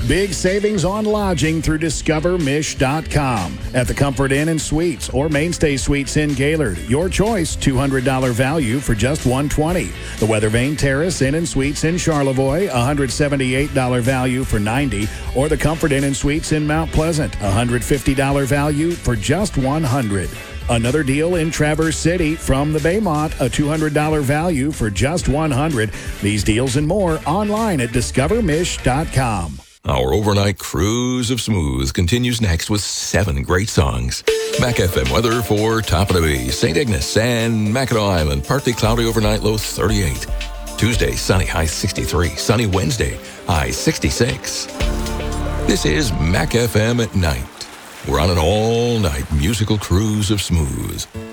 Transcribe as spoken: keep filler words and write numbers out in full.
Big savings on lodging through discover mish dot com. At the Comfort Inn and Suites or Mainstay Suites in Gaylord. Your choice, two hundred dollars value for just one hundred twenty dollars. The Weather Vane Terrace Inn and Suites in Charlevoix, one hundred seventy-eight dollars value for ninety dollars. Or the Comfort Inn and Suites in Mount Pleasant, one hundred fifty dollars value for just one hundred dollars. Another deal in Traverse City from the Baymont, a two hundred dollars value for just one hundred dollars. These deals and more online at discover mish dot com. Our overnight cruise of smooth continues next with seven great songs. Mac F M weather for Top of the Bay, Saint Ignace and Mackinac Island. Partly cloudy overnight, low thirty-eight. Tuesday, sunny, high sixty-three. Sunny Wednesday, high sixty-six. This is Mac F M at night. We're on an all-night musical cruise of smooth.